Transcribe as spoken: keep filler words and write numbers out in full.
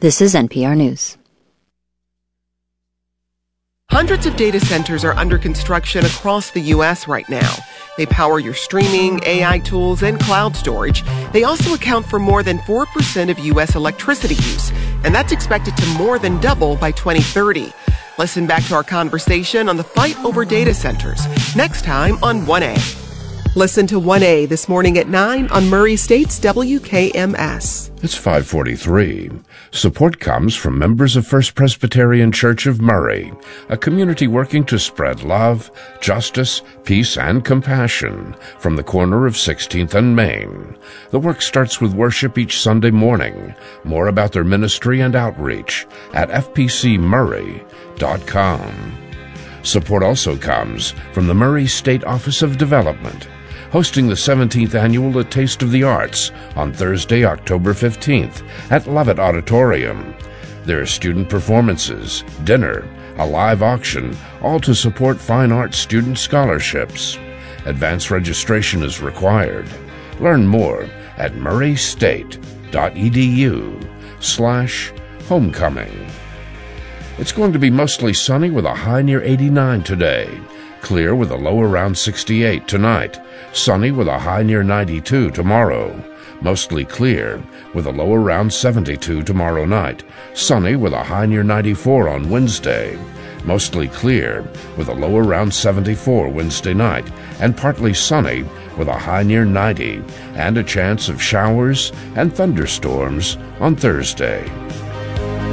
This is N P R News. Hundreds of data centers are under construction across the U S right now. They power your streaming, A I tools, and cloud storage. They also account for more than four percent of U S electricity use, and that's expected to more than double by twenty thirty. Listen back to our conversation on the fight over data centers next time on one A. Listen to one A this morning at nine on Murray State's W K M S. It's five forty-three. Support comes from members of First Presbyterian Church of Murray, a community working to spread love, justice, peace, and compassion from the corner of sixteenth and Main. The work starts with worship each Sunday morning. More about their ministry and outreach at f p c murray dot com. Support also comes from the Murray State Office of Development, hosting the seventeenth Annual A Taste of the Arts on Thursday, October fifteenth at Lovett Auditorium. There are student performances, dinner, a live auction, all to support fine arts student scholarships. Advance registration is required. Learn more at murraystate.edu slash homecoming. It's going to be mostly sunny with a high near eighty-nine today. Clear with a low around sixty-eight tonight. Sunny with a high near ninety-two tomorrow. Mostly clear with a low around seventy-two tomorrow night. Sunny with a high near ninety-four on Wednesday. Mostly clear with a low around seventy-four Wednesday night. And partly sunny with a high near ninety. And a chance of showers and thunderstorms on Thursday.